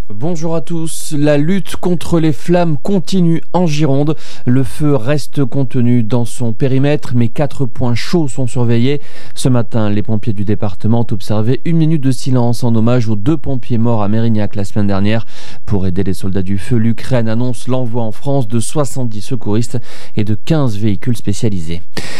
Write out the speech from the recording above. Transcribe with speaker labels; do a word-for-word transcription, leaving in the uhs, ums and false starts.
Speaker 1: Bonjour à tous. La lutte contre les flammes continue en Gironde. Le feu reste contenu dans son périmètre, mais quatre points chauds sont surveillés. Ce matin, les pompiers du département ont observé une minute de silence en hommage aux deux pompiers morts à Mérignac la semaine dernière. Pour aider les soldats du feu, l'Ukraine annonce l'envoi en France de soixante-dix secouristes et de quinze véhicules spécialisés.